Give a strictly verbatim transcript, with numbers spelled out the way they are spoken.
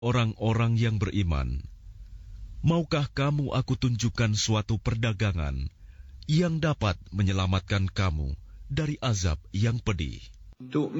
orang-orang yang beriman, maukah kamu aku tunjukkan suatu perdagangan yang dapat menyelamatkan kamu dari azab yang pedih?